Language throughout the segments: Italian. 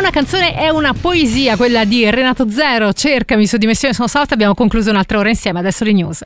una canzone è una poesia, quella di Renato Zero, Cercami su Dimensione Sono Soft. Abbiamo concluso un'altra ora insieme, adesso le news.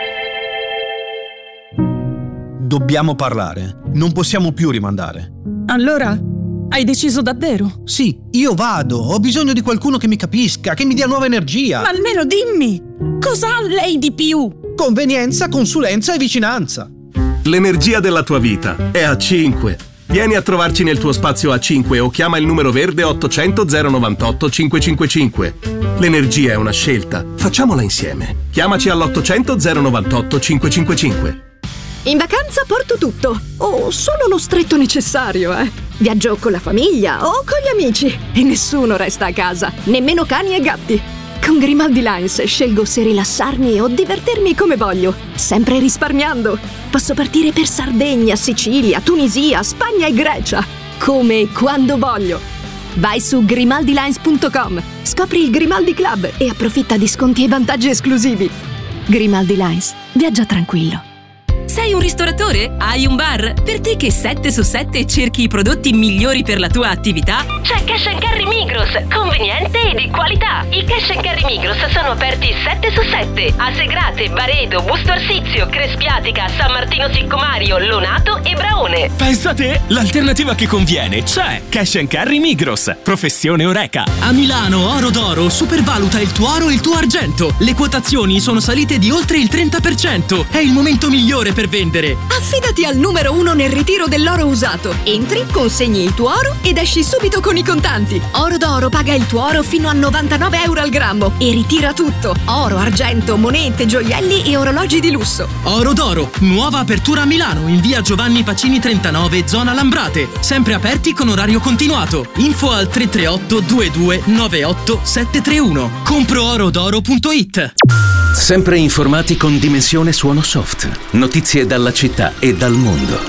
Dobbiamo parlare, non possiamo più rimandare. Allora, hai deciso davvero? Sì, io vado, ho bisogno di qualcuno che mi capisca, che mi dia nuova energia. Ma almeno dimmi, cosa ha lei di più? Convenienza, consulenza e vicinanza. L'energia della tua vita è A5. Vieni a trovarci nel tuo spazio A5 o chiama il numero verde 800 098 555. L'energia è una scelta, facciamola insieme. Chiamaci all'800 098 555. In vacanza porto tutto, o solo lo stretto necessario, Viaggio con la famiglia o con gli amici e nessuno resta a casa, nemmeno cani e gatti. Con Grimaldi Lines scelgo se rilassarmi o divertirmi come voglio, sempre risparmiando. Posso partire per Sardegna, Sicilia, Tunisia, Spagna e Grecia, come e quando voglio. Vai su grimaldilines.com, scopri il Grimaldi Club e approfitta di sconti e vantaggi esclusivi. Grimaldi Lines, viaggia tranquillo. Sei un ristoratore? Hai un bar? Per te che 7 su 7 cerchi i prodotti migliori per la tua attività? C'è Cash & Carry Migros, conveniente e di qualità. I Cash & Carry Migros sono aperti 7 su 7 a Segrate, Baredo, Busto Arsizio, Crespiatica, San Martino Siccomario, Lonato e Braone. Pensa te, l'alternativa che conviene c'è. Cash & Carry Migros, professione Oreca. A Milano Oro d'Oro supervaluta il tuo oro e il tuo argento. Le quotazioni sono salite di oltre il 30%. È il momento migliore per vendere. Affidati al numero 1 nel ritiro dell'oro usato. Entri, consegni il tuo oro ed esci subito con i contanti. Oro d'Oro paga il tuo oro fino a 99 euro al grammo e ritira tutto: oro, argento, monete, gioielli e orologi di lusso. Oro d'Oro, nuova apertura a Milano in via Giovanni Pacini 39, zona Lambrate. Sempre aperti con orario continuato. Info al 338 22 98 731. Comproorodoro.it. Sempre informati con Dimensione Suono Soft. Notizie dalla città e dal mondo.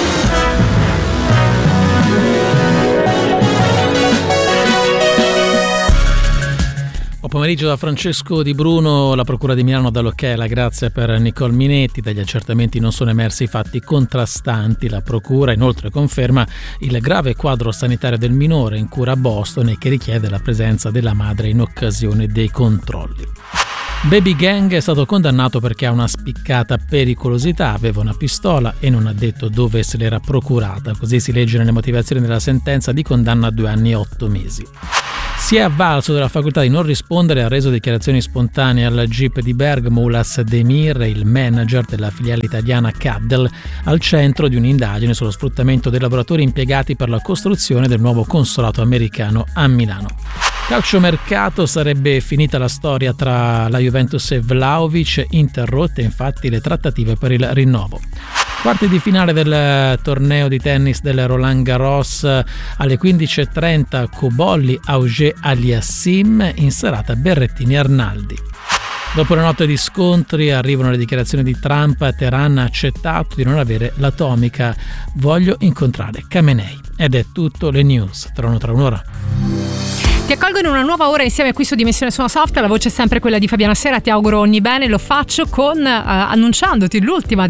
Buon pomeriggio da Francesco Di Bruno. La Procura di Milano dà l'ok alla grazia per Nicole Minetti. Dagli accertamenti non sono emersi fatti contrastanti. La Procura inoltre conferma il grave quadro sanitario del minore in cura a Boston e che richiede la presenza della madre in occasione dei controlli. Baby Gang è stato condannato perché ha una spiccata pericolosità, aveva una pistola e non ha detto dove se l'era procurata. Così si legge nelle motivazioni della sentenza di condanna a 2 anni e 8 mesi. Si è avvalso della facoltà di non rispondere e ha reso dichiarazioni spontanee al GIP di Bergamo Ulas Demir, il manager della filiale italiana Caddel, al centro di un'indagine sullo sfruttamento dei lavoratori impiegati per la costruzione del nuovo consolato americano a Milano. Calciomercato, sarebbe finita la storia tra la Juventus e Vlahovic, interrotte infatti le trattative per il rinnovo. Quarti di finale del torneo di tennis del Roland Garros, alle 15.30 Cobolli Auger Aliassim, in serata Berrettini Arnaldi. Dopo una notte di scontri arrivano le dichiarazioni di Trump. Teheran ha accettato di non avere l'atomica. Voglio incontrare Khamenei. Ed è tutto, le news. Tra un'ora. Ti accolgo in una nuova ora insieme qui su Dimensione Suono Soft. La voce è sempre quella di Fabiana Sera. Ti auguro ogni bene. Lo faccio con annunciandoti l'ultima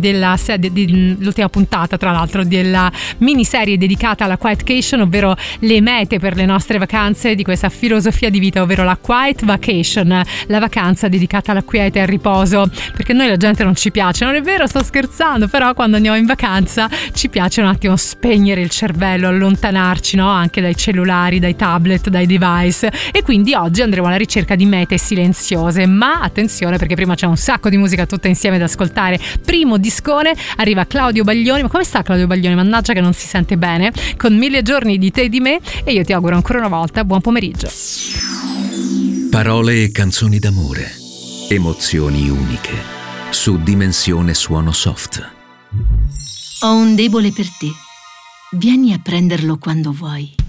puntata, tra l'altro, della miniserie dedicata alla Quietcation, ovvero le mete per le nostre vacanze di questa filosofia di vita, ovvero la Quiet Vacation, la vacanza dedicata alla quiete e al riposo. Perché noi la gente non ci piace, non è vero, sto scherzando, però quando andiamo in vacanza ci piace un attimo spegnere il cervello, allontanarci, no? Anche dai cellulari, dai tablet, dai device. E quindi oggi andremo alla ricerca di mete silenziose, ma attenzione perché prima c'è un sacco di musica tutta insieme da ascoltare. Primo discone, arriva Claudio Baglioni. Ma come sta Claudio Baglioni? Mannaggia che non si sente bene, con 1000 giorni di te e di me. E io ti auguro ancora una volta buon pomeriggio. Parole e canzoni d'amore, emozioni uniche, su Dimensione Suono Soft. Ho un debole per te, vieni a prenderlo quando vuoi.